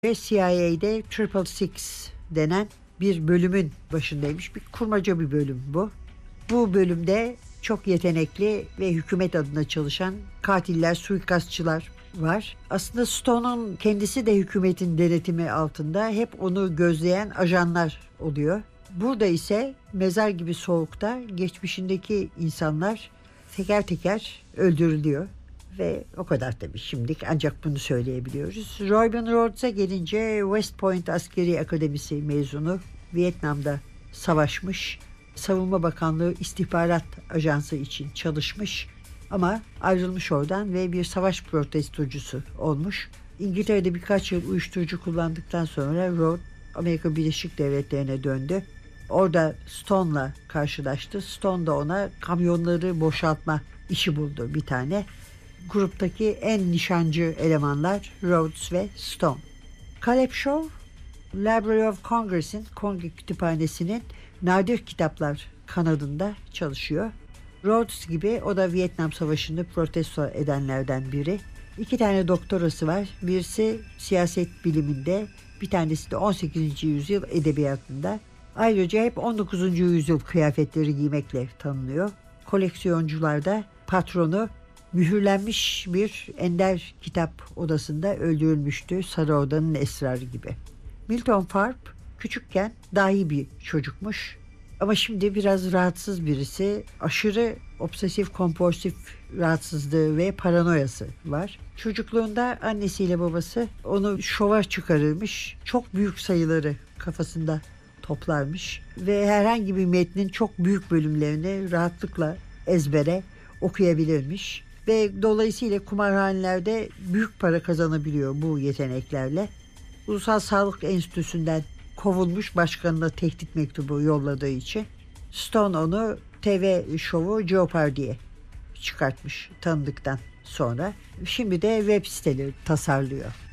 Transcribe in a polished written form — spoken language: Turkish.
ve CIA'de Triple Six denen bir bölümün başındaymış. Bir kurmaca bir bölüm bu. Bu bölümde çok yetenekli ve hükümet adına çalışan katiller, suikastçılar var. Aslında Stone'un kendisi de hükümetin denetimi altında, hep onu gözleyen ajanlar oluyor. Burada ise mezar gibi soğukta geçmişindeki insanlar teker teker öldürülüyor. Ve o kadar tabii şimdilik ancak bunu söyleyebiliyoruz. Robin Rhodes'a gelince West Point Askeri Akademisi mezunu, Vietnam'da savaşmış, Savunma Bakanlığı İstihbarat Ajansı için çalışmış ama ayrılmış oradan ve bir savaş protestocusu olmuş. İngiltere'de birkaç yıl uyuşturucu kullandıktan sonra Rhodes Amerika Birleşik Devletleri'ne döndü. Orada Stone'la karşılaştı. Stone da ona kamyonları boşaltma işi buldu bir tane. Gruptaki en nişancı elemanlar Rhodes ve Stone. Caleb Shaw, Library of Congress'in, Kongre Kütüphanesi'nin nadir kitaplar kanadında çalışıyor. Rhodes gibi o da Vietnam Savaşı'nı protesto edenlerden biri. 2 tane doktorası var. Birisi siyaset biliminde, bir tanesi de 18. yüzyıl edebiyatında. Ayrıca hep 19. yüzyıl kıyafetleri giymekle tanınıyor. Koleksiyoncularda patronu mühürlenmiş bir ender kitap odasında öldürülmüştü. Sarı Oda'nın esrarı gibi. Milton Farp küçükken dahi bir çocukmuş. Ama şimdi biraz rahatsız birisi. Aşırı obsesif kompulsif rahatsızlığı ve paranoyası var. Çocukluğunda annesiyle babası onu şova çıkarırmış. Çok büyük sayıları kafasında toplarmış. Ve herhangi bir metnin çok büyük bölümlerini rahatlıkla ezbere okuyabilirmiş. Ve dolayısıyla kumarhanelerde büyük para kazanabiliyor bu yeteneklerle. Ulusal Sağlık Enstitüsü'nden kovulmuş, başkanına tehdit mektubu yolladığı için. Stone onu TV şovu Jeopardy'ye çıkartmış tanıdıktan sonra. Şimdi de web siteleri tasarlıyor.